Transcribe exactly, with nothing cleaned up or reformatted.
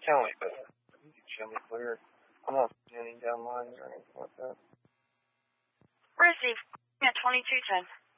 tell me, but you can show me clear. I'm not seeing any down lines or anything like that. Receive at twenty-two ten.